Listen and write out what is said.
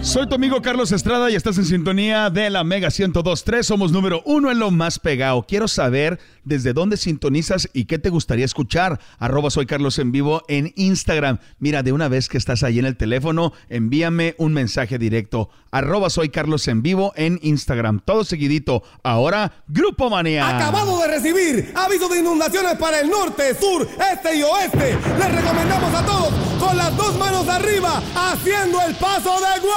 Soy tu amigo Carlos Estrada y estás en sintonía de la Mega 102.3. Somos número 1 en lo más pegado. Quiero saber desde dónde sintonizas y qué te gustaría escuchar. @soy Carlos en vivo en Instagram. Mira, de una vez que estás ahí en el teléfono, envíame un mensaje directo. @soy Carlos en vivo en Instagram. Todo seguidito. Ahora, Grupo Manía. Acabado de recibir aviso de inundaciones para el norte, sur, este y oeste. Les recomendamos a todos con las dos manos arriba haciendo el paso de